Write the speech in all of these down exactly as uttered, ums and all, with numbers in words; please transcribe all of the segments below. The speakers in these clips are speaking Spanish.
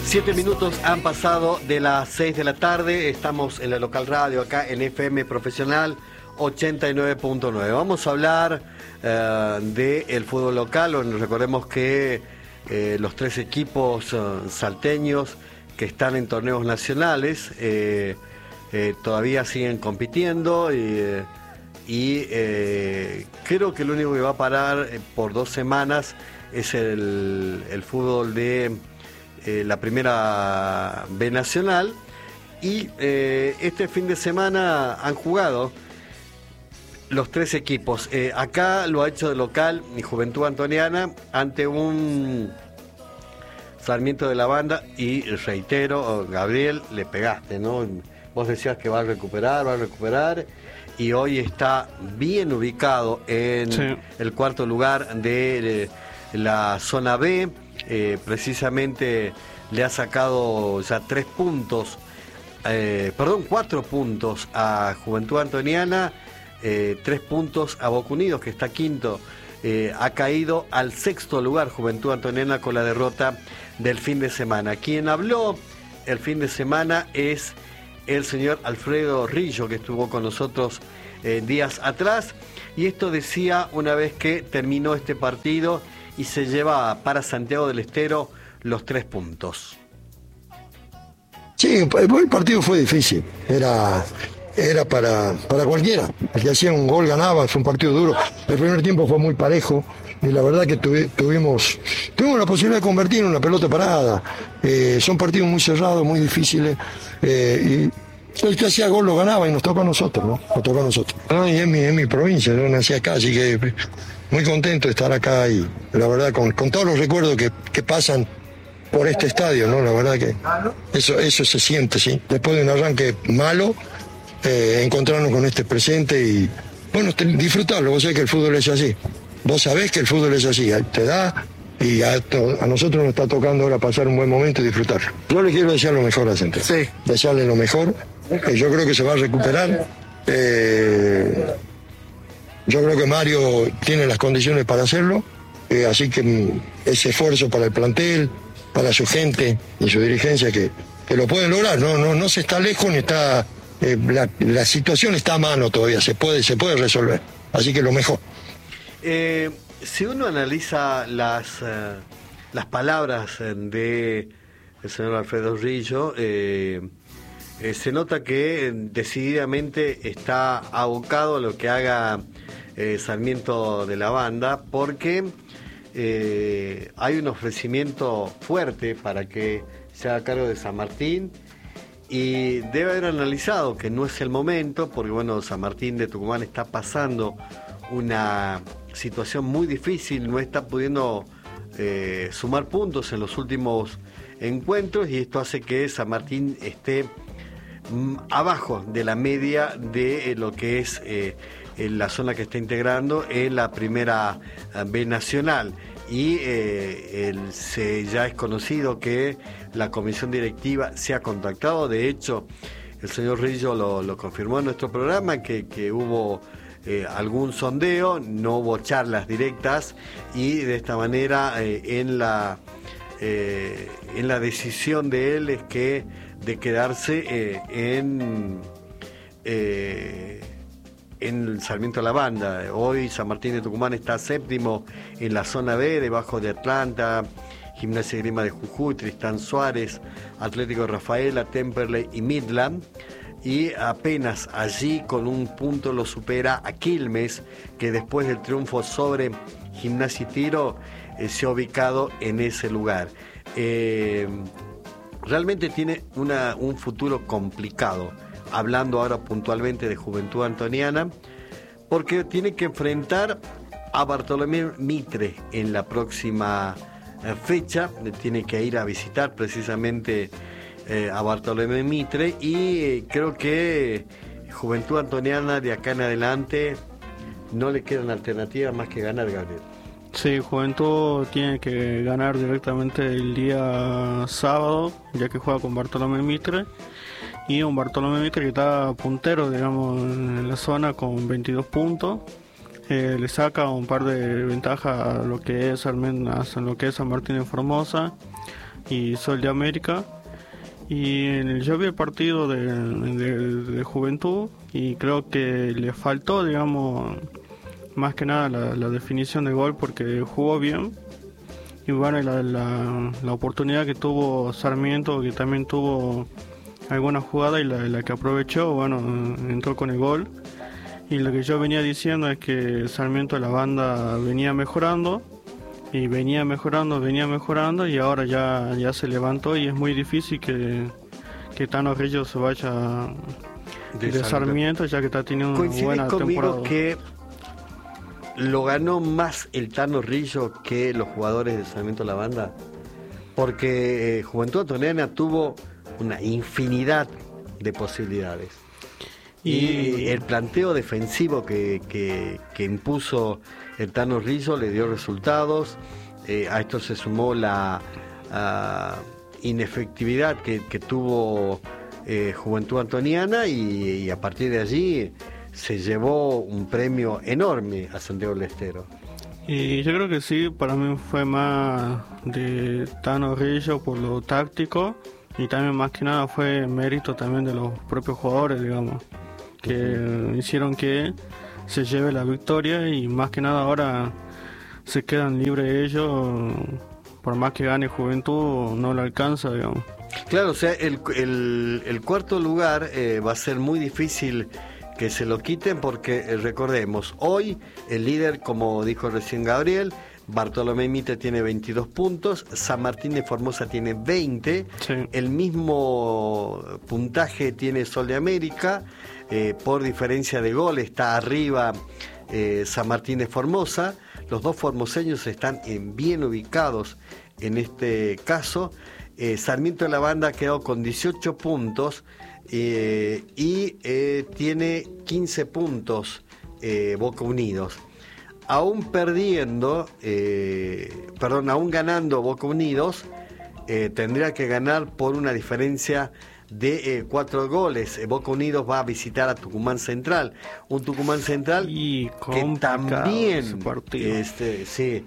Siete minutos han pasado de las seis de la tarde. Estamos en la local radio acá en F M Profesional ochenta y nueve punto nueve. Vamos a hablar eh, del fútbol local. Recordemos que eh, los tres equipos eh, salteños que están en torneos nacionales eh, eh, todavía siguen compitiendo y, eh, y eh, creo que lo único que va a parar eh, por dos semanas es el, el fútbol de eh, la primera B nacional. Y eh, este fin de semana han jugado los tres equipos. Eh, acá lo ha hecho de local mi Juventud Antoniana ante un Sarmiento de la Banda. Y reitero, Gabriel, le pegaste, ¿no? Vos decías que va a recuperar, va a recuperar. Y hoy está bien ubicado en sí. el cuarto lugar de la zona B. Eh, precisamente le ha sacado ya tres puntos, eh, perdón, cuatro puntos a Juventud Antoniana. Eh, tres puntos a Boca Unidos, que está quinto. Eh, ha caído al sexto lugar Juventud Antoniana con la derrota del fin de semana. Quien habló el fin de semana es el señor Alfredo Rillo, que estuvo con nosotros eh, días atrás, y esto decía una vez que terminó este partido y se lleva para Santiago del Estero los tres puntos. Sí, el partido fue difícil, era... Era para, para cualquiera. El que hacía un gol ganaba, fue un partido duro. El primer tiempo fue muy parejo y la verdad que tuvi, tuvimos tuvimos la posibilidad de convertir en una pelota parada. Eh, son partidos muy cerrados, muy difíciles. Eh, y el que hacía gol lo ganaba y nos tocó a nosotros, ¿no? Nos tocó a nosotros. ¿No? Y es mi, es mi provincia, yo nací acá, así que muy contento de estar acá y la verdad con, con todos los recuerdos que, que pasan por este estadio, ¿no? La verdad que eso, eso se siente, sí. Después de un arranque malo, Eh, encontrarnos con este presente y bueno, te, disfrutarlo. Vos sabés que el fútbol es así, vos sabés que el fútbol es así, te da y a, a nosotros nos está tocando ahora pasar un buen momento y disfrutar. Yo le quiero desear lo mejor a Central, sí. desearle lo mejor, eh, yo creo que se va a recuperar. eh, yo creo que Mario tiene las condiciones para hacerlo, eh, así que ese esfuerzo para el plantel, para su gente y su dirigencia que, que lo pueden lograr, no, no, no se está lejos ni está. Eh, la, la situación está a mano todavía, se puede, se puede resolver, así que lo mejor. Eh, si uno analiza las, uh, las palabras de el señor Alfredo Rillo, eh, eh, se nota que decididamente está abocado a lo que haga eh, Sarmiento de la Banda, porque eh, hay un ofrecimiento fuerte para que se haga cargo de San Martín. Y debe haber analizado que no es el momento, porque bueno, San Martín de Tucumán está pasando una situación muy difícil, no está pudiendo eh, sumar puntos en los últimos encuentros, y esto hace que San Martín esté mm, abajo de la media de eh, lo que es eh, en la zona que está integrando en la primera B nacional. Y eh, el, se, ya es conocido que la comisión directiva se ha contactado. De hecho, el señor Rillo lo, lo confirmó en nuestro programa, que, que hubo eh, algún sondeo, no hubo charlas directas, y de esta manera eh, en la eh, en la decisión de él es que de quedarse eh, en eh, en el Sarmiento de la Banda. Hoy San Martín de Tucumán está séptimo en la zona B, debajo de Atlanta, Gimnasia y Grima de Jujuy, Tristán Suárez, Atlético de Rafaela, Temperley y Midland. Y apenas allí con un punto lo supera a Quilmes, que después del triunfo sobre Gimnasia y Tiro eh, se ha ubicado en ese lugar. Eh, realmente tiene una, un futuro complicado, hablando ahora puntualmente de Juventud Antoniana, porque tiene que enfrentar a Bartolomé Mitre en la próxima eh, fecha. Tiene que ir a visitar precisamente eh, a Bartolomé Mitre, y eh, creo que Juventud Antoniana de acá en adelante no le quedan alternativas más que ganar, Gabriel. Sí, Juventud tiene que ganar directamente el día sábado, ya que juega con Bartolomé Mitre. Y un Bartolomé Mitre que está puntero, digamos, en la zona con veintidós puntos. Eh, le saca un par de ventajas a lo que es Sarmiento, a lo que es San Martín de Formosa. y Sol de América. Y el, yo vi el partido de, de, de Juventud y creo que le faltó, digamos, más que nada la, la definición de gol, porque jugó bien. Y bueno, la, la, la oportunidad que tuvo Sarmiento, que también tuvo alguna jugada y la, la que aprovechó, bueno, entró con el gol. Y lo que yo venía diciendo es que Sarmiento, la banda, venía mejorando y venía mejorando, venía mejorando y ahora ya, ya se levantó y es muy difícil que, que Tano Rillo se vaya de, de Sarmiento, ya que está teniendo una buena temporada. Que lo ganó más el Tano Rillo que los jugadores de Sarmiento la banda, porque eh, Juventud Antoniana tuvo una infinidad de posibilidades y, y el planteo defensivo que, que, que impuso el Tano Rillo le dio resultados. Eh, a esto se sumó la uh, inefectividad que, que tuvo eh, Juventud Antoniana y, y a partir de allí se llevó un premio enorme a Santiago del Estero. Y yo creo que sí, para mí fue más de Tano Rillo por lo táctico y también más que nada fue mérito también de los propios jugadores, digamos, que uh-huh. hicieron que se lleve la victoria y más que nada ahora se quedan libres ellos, por más que gane Juventud no lo alcanza, digamos. Claro, o sea, el, el, el cuarto lugar eh, va a ser muy difícil que se lo quiten porque eh, recordemos, hoy el líder, como dijo recién Gabriel, Bartolomé Mitre tiene veintidós puntos, San Martín de Formosa tiene veinte, sí. El mismo puntaje tiene Sol de América, eh, por diferencia de gol está arriba eh, San Martín de Formosa. Los dos formoseños están en, bien ubicados en este caso. eh, Sarmiento de la Banda ha quedado con dieciocho puntos eh, y eh, tiene quince puntos eh, Boca Unidos. Aún perdiendo, eh, perdón, aún ganando Boca Unidos, eh, tendría que ganar por una diferencia de eh, cuatro goles. Eh, Boca Unidos va a visitar a Tucumán Central, un Tucumán Central y que también, este, sí,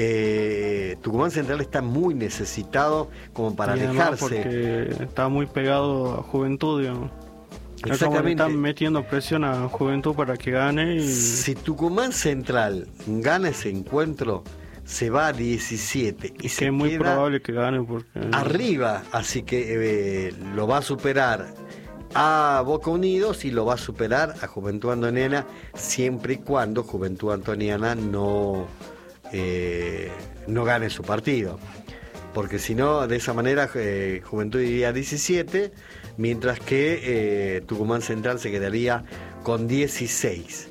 eh, Tucumán Central está muy necesitado como para alejarse. Porque está muy pegado a Juventud, digamos. Exactamente. Están metiendo presión a Juventud para que gane. Y... Si Tucumán Central gana ese encuentro, se va a diecisiete. Y que se es muy queda probable que gane porque... arriba, así que eh, lo va a superar a Boca Unidos y lo va a superar a Juventud Antoniana, siempre y cuando Juventud Antoniana no, eh, no gane su partido. Porque si no, de esa manera eh, Juventud iría diecisiete, mientras que eh, Tucumán Central se quedaría con dieciséis.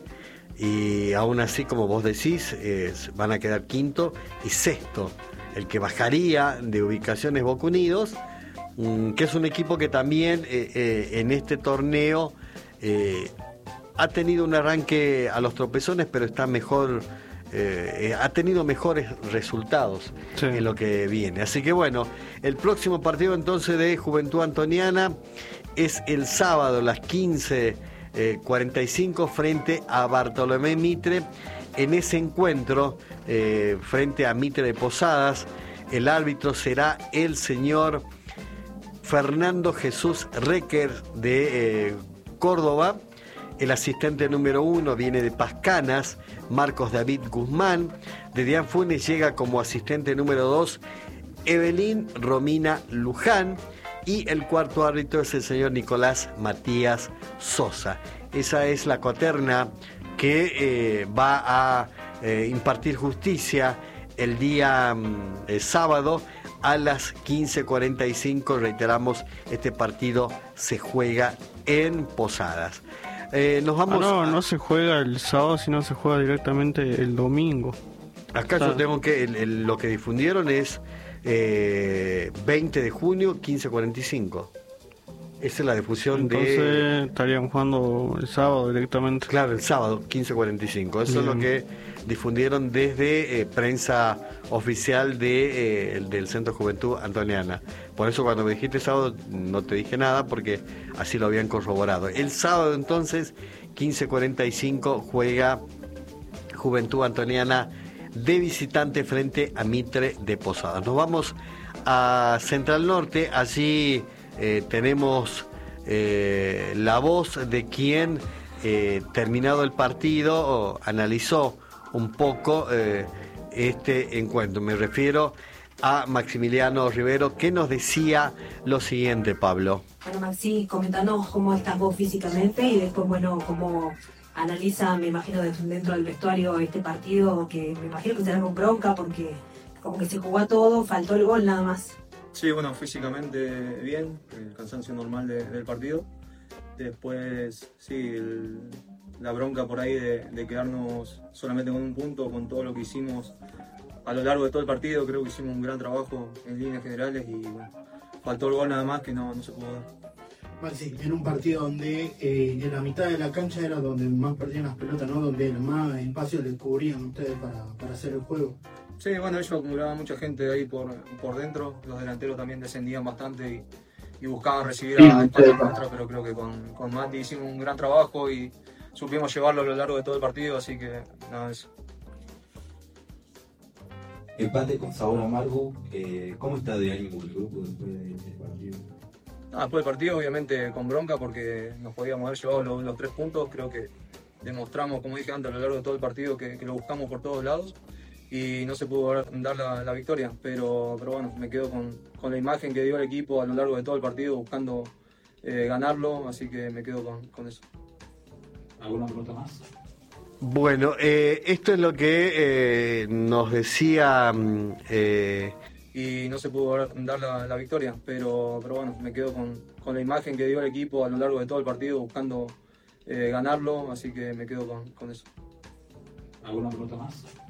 Y aún así, como vos decís, eh, van a quedar quinto y sexto. El que bajaría de ubicación es Boca Unidos, mmm, que es un equipo que también eh, eh, en este torneo eh, ha tenido un arranque a los tropezones, pero está mejor... Eh, ha tenido mejores resultados sí. en lo que viene. Así que bueno, el próximo partido entonces de Juventud Antoniana es el sábado a las quince cuarenta y cinco frente a Bartolomé Mitre. En ese encuentro, eh, frente a Mitre de Posadas, el árbitro será el señor Fernando Jesús Requer de eh, Córdoba. El asistente número uno viene de Pascanas, Marcos David Guzmán. De Dian Funes llega como asistente número dos, Evelyn Romina Luján. Y el cuarto árbitro es el señor Nicolás Matías Sosa. Esa es la cuaterna que eh, va a eh, impartir justicia el día eh, sábado a las quince cuarenta y cinco. Reiteramos, este partido se juega en Posadas. Eh, nos vamos ah, no, a... no se juega el sábado, sino se juega directamente el domingo. Acá yo tengo que, el, el, lo que difundieron es eh, veinte de junio, quince cuarenta y cinco. Esa es la difusión. Entonces, de... Entonces estarían jugando el sábado directamente. Claro, el sábado, quince cuarenta y cinco. Eso Bien. Es lo que difundieron desde eh, prensa oficial de, eh, del Centro Juventud Antoniana. Por eso cuando me dijiste sábado no te dije nada, porque así lo habían corroborado. El sábado entonces, quince cuarenta y cinco, juega Juventud Antoniana de visitante frente a Mitre de Posadas. Nos vamos a Central Norte. Allí eh, tenemos eh, la voz de quien, eh, terminado el partido, analizó un poco eh, este encuentro. Me refiero a Maximiliano Rivero, que nos decía lo siguiente, Pablo. Bueno, Maxi, comentanos cómo estás vos físicamente y después, bueno, cómo analiza, me imagino, dentro del vestuario este partido, que me imagino que será con bronca porque como que se jugó a todo, faltó el gol nada más. Sí, bueno, físicamente bien, el cansancio normal de, del partido. Después, sí, el, la bronca por ahí de, de quedarnos solamente con un punto, con todo lo que hicimos a lo largo de todo el partido. Creo que hicimos un gran trabajo en líneas generales y bueno, faltó el gol nada más que no, no se pudo dar. Maxi, en un partido donde eh, en la mitad de la cancha era donde más perdían las pelotas, ¿no? Donde más espacio les cubrían ustedes para, para hacer el juego. Sí, bueno, ellos acumulaban mucha gente ahí por, por dentro, los delanteros también descendían bastante y, y buscaban recibir a la espalda nuestra, pero creo que con, con Mati hicimos un gran trabajo y supimos llevarlo a lo largo de todo el partido, así que nada, eso. Empate con sabor amargo, eh, ¿cómo está de ánimo el grupo después del partido? Ah, después del partido, obviamente con bronca porque nos podíamos haber llevado los, los tres puntos. Creo que demostramos, como dije antes, a lo largo de todo el partido que, que lo buscamos por todos lados y no se pudo dar la, la victoria. Pero, pero bueno, me quedo con, con la imagen que dio el equipo a lo largo de todo el partido buscando eh, ganarlo, así que me quedo con, con eso. ¿Alguna pregunta más? Bueno, eh, esto es lo que eh, nos decía... Eh, y no se pudo dar la, la victoria, pero, pero bueno, me quedo con, con la imagen que dio el equipo a lo largo de todo el partido buscando eh, ganarlo, así que me quedo con, con eso. ¿Alguna pregunta más?